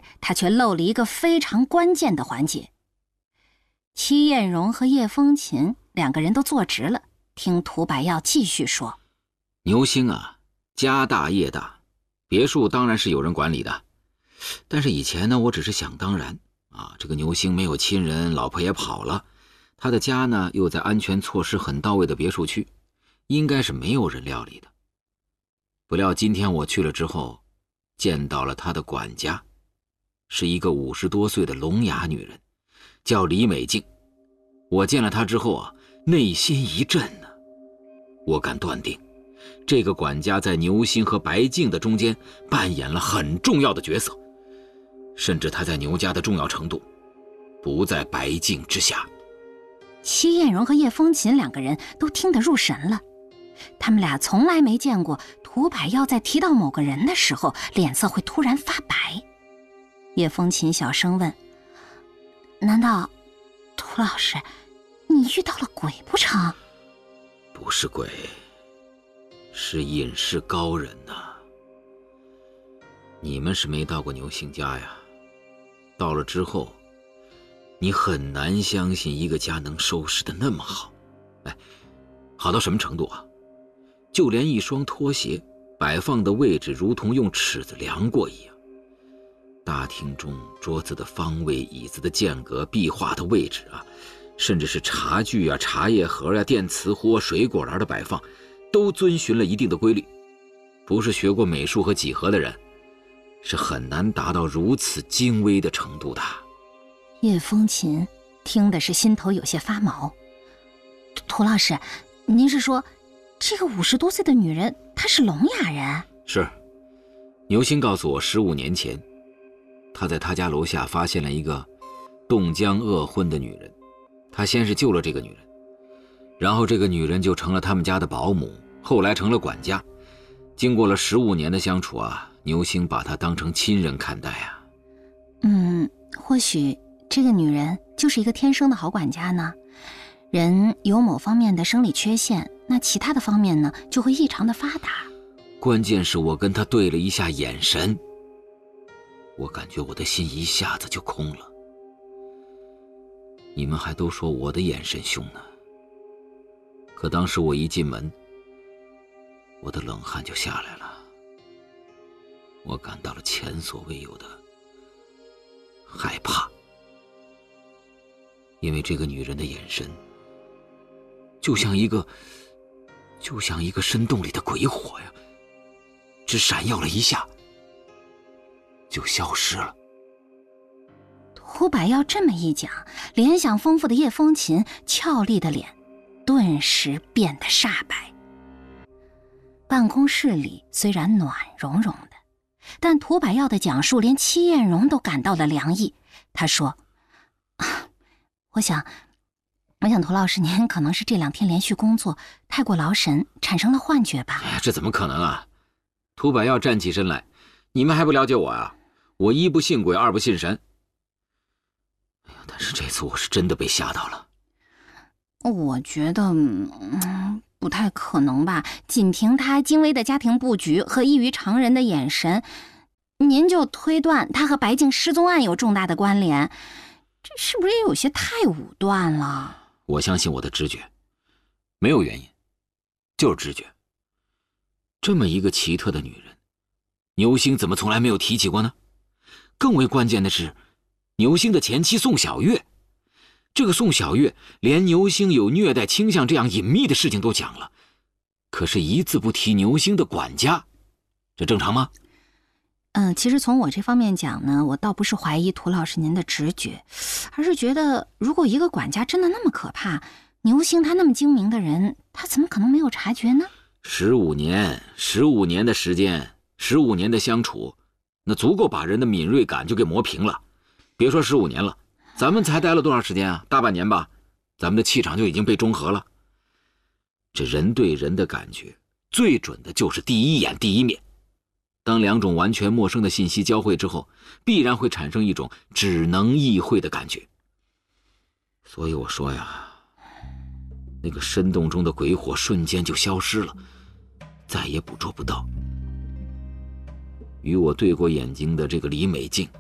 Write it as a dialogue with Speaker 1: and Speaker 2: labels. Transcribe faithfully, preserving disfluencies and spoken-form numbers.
Speaker 1: 他却漏了一个非常关键的环节。戚艳荣和叶风琴两个人都坐直了，听涂百耀继续说：
Speaker 2: 牛星啊，家大业大，别墅当然是有人管理的，但是以前呢，我只是想当然啊，这个牛星没有亲人，老婆也跑了，他的家呢又在安全措施很到位的别墅区，应该是没有人料理的。不料今天我去了之后，见到了他的管家，是一个五十多岁的聋哑女人，叫李美静。我见了她之后啊，内心一震呢。我敢断定，这个管家在牛星和白静的中间扮演了很重要的角色，甚至他在牛家的重要程度不在白静之下。
Speaker 1: 戚艳荣和叶风琴两个人都听得入神了，他们俩从来没见过涂百耀在提到某个人的时候脸色会突然发白。叶风琴小声问：难道涂老师你遇到了鬼不成？
Speaker 2: 不是鬼，是隐士高人呐、啊。你们是没到过牛星家呀，到了之后你很难相信一个家能收拾得那么好。哎，好到什么程度啊？就连一双拖鞋摆放的位置如同用尺子量过一样，大厅中桌子的方位、椅子的间隔、壁画的位置啊，甚至是茶具啊、茶叶盒啊、电瓷壶、水果篮的摆放，都遵循了一定的规律。不是学过美术和几何的人，是很难达到如此精微的程度的。
Speaker 1: 叶风琴听的是心头有些发毛。涂老师，您是说这个五十多岁的女人她是聋哑人？
Speaker 2: 是，牛星告诉我，十五年前他在他家楼下发现了一个冻僵饿昏的女人，他先是救了这个女人，然后这个女人就成了他们家的保姆，后来成了管家。经过了十五年的相处啊，牛星把她当成亲人看待啊。
Speaker 1: 嗯，或许这个女人就是一个天生的好管家呢。人有某方面的生理缺陷，那其他的方面呢就会异常的发达。
Speaker 2: 关键是我跟她对了一下眼神，我感觉我的心一下子就空了。你们还都说我的眼神凶呢，可当时我一进门，我的冷汗就下来了，我感到了前所未有的害怕。因为这个女人的眼神就像一个就像一个深洞里的鬼火呀，只闪耀了一下就消失了。
Speaker 1: 涂百耀这么一讲，联想丰富的叶风琴俏丽的脸顿时变得煞白。办公室里虽然暖融融的，但涂百耀的讲述连戚艳荣都感到了凉意。他说：我想我想涂老师您可能是这两天连续工作太过劳神，产生了幻觉吧。
Speaker 2: 哎，这怎么可能啊？涂百耀站起身来：你们还不了解我啊？我一不信鬼，二不信神。哎呀，但是这次我是真的被吓到了。
Speaker 1: 我觉得嗯不太可能吧，仅凭他精微的家庭布局和异于常人的眼神，您就推断他和白静失踪案有重大的关联，这是不是也有些太武断了？
Speaker 2: 我相信我的直觉，没有原因，就是直觉。这么一个奇特的女人，牛星怎么从来没有提起过呢？更为关键的是，牛星的前妻宋小月，这个宋小月连牛星有虐待倾向这样隐秘的事情都讲了，可是一字不提牛星的管家，这正常吗？
Speaker 1: 嗯，其实从我这方面讲呢，我倒不是怀疑涂老师您的直觉，而是觉得如果一个管家真的那么可怕，牛星他那么精明的人，他怎么可能没有察觉呢？
Speaker 2: 十五年，十五年的时间，十五年的相处，那足够把人的敏锐感就给磨平了。别说十五年了，咱们才待了多长时间啊？大半年吧，咱们的气场就已经被中和了。这人对人的感觉，最准的就是第一眼第一面。当两种完全陌生的信息交汇之后，必然会产生一种只能意会的感觉。所以我说呀，那个深洞中的鬼火瞬间就消失了，再也捕捉不到。与我对过眼睛的这个李美静，